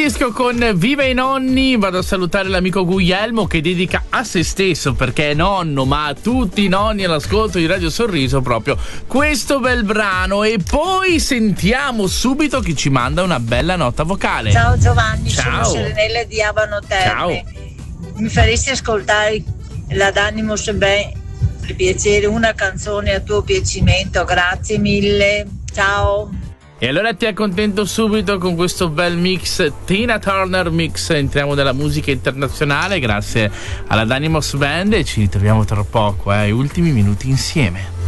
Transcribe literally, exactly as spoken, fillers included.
Disco con Viva i nonni. Vado a salutare l'amico Guglielmo che dedica a se stesso, perché è nonno, ma a tutti i nonni all'ascolto di Radio Sorriso proprio questo bel brano. E poi sentiamo subito chi ci manda una bella nota vocale. Ciao Giovanni, Ciao. sono Serenella di Abano Terme. Ciao. Mi faresti ascoltare la D'Animos Band, per piacere, una canzone a tuo piacimento, grazie mille, ciao. E allora ti accontento subito con questo bel mix, Tina Turner mix. Entriamo nella musica internazionale grazie alla D'Animos Band e ci ritroviamo tra poco, eh, ultimi minuti insieme.